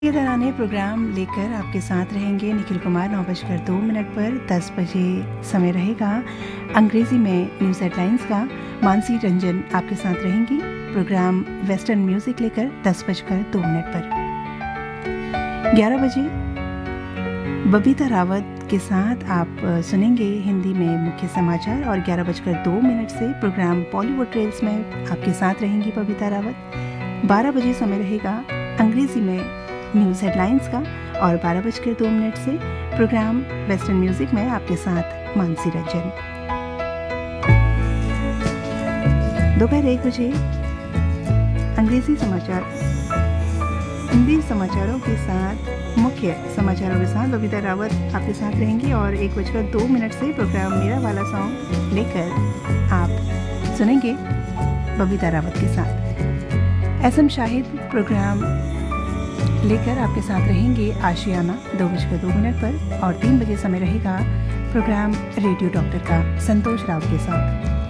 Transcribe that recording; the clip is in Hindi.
ये तराने प्रोग्राम लेकर आपके साथ रहेंगे निखिल कुमार 9:02 पर। 10 बजे समय रहेगा अंग्रेजी में न्यूज़ हेडलाइंस का। मानसी रंजन आपके साथ रहेंगी प्रोग्राम वेस्टर्न म्यूजिक लेकर 10:02 पर। 11 बजे बबीता रावत के साथ आप सुनेंगे हिंदी में मुख्य समाचार और 11:02 से प्रोग्राम बॉलीवुड ट्रेल्स में आपके साथ रहेंगी बबीता रावत। 12 बजे समय रहेगा अंग्रेजी में न्यूज़ हेडलाइंस का और 12:02 से प्रोग्राम वेस्टर्न म्यूजिक में आपके साथ मानसी रंजन। दोपहर 1 बजे अंग्रेजी समाचार हिंदी समाचारों के साथ मुख्य समाचारों के साथ बबीता रावत आपके साथ रहेंगी और 1:02 से प्रोग्राम मेरा वाला सॉन्ग लेकर आप सुनेंगे बबीता रावत के साथ। एसएम शाहिद प्रोग्राम लेकर आपके साथ रहेंगे आशियाना 2:02 पर और 3 बजे समय रहेगा प्रोग्राम रेडियो डॉक्टर का संतोष राव के साथ।